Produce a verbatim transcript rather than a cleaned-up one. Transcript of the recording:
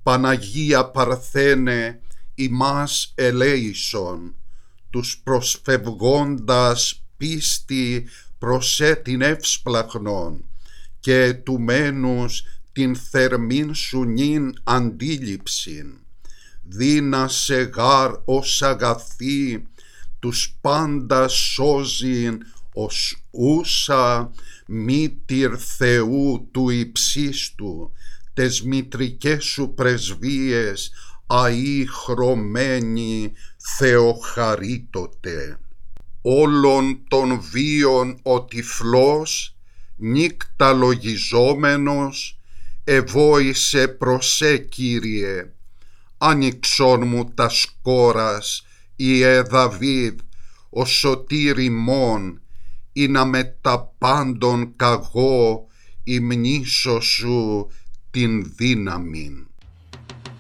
Παναγία Παρθένε, ημάς ελέησον, τους προσφευγώντας πίστη προσέ την εύσπλαχνον, και του μένους την θερμήν σου νυν αντίληψην. Δύνασε γάρ ως αγαθή, τους πάντα σώζειν ως ούσα μήτηρ Θεού του υψίστου, τες μητρικές σου πρεσβείες αεί χρωμένη Θεοχαρίτωτε. Όλων των βίων ο τυφλός, νύκτα λογιζόμενος, εβόησε προσέ Κύριε, άνοιξον μου τα σκόρας, Ιε Δαβίδ, ο σωτήρ ημών, ή να με τα πάντων καγώ υμνήσω σου την δύναμην.